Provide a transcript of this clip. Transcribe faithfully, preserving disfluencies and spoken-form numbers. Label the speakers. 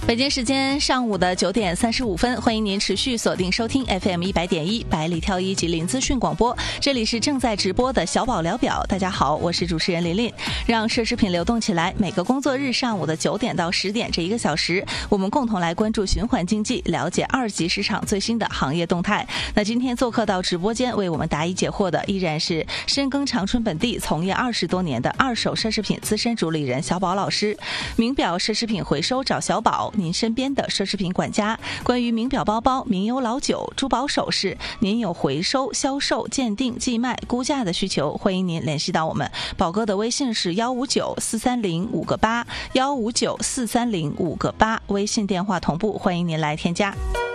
Speaker 1: 北京时间上午的九点三十五分，欢迎您持续锁定收听 F M 一百点一百里挑一吉林资讯广播，这里是正在直播的小宝聊表。大家好，我是主持人琳琳。让奢侈品流动起来，每个工作日上午的九点到十点这一个小时，我们共同来关注循环经济，了解二级市场最新的行业动态。那今天做客到直播间为我们答疑解惑的，依然是深耕长春本地、从业二十多年的二手奢侈品资深主理人小宝老师。名表奢侈品回收找小宝，您身边的奢侈品管家。关于名表包包、名优老酒、珠宝首饰，您有回收、销售、鉴定、寄卖、估价的需求，欢迎您联系到我们。宝哥的微信是幺五九四三零五个八，幺五九四三零五个八，微信电话同步，欢迎您来添加。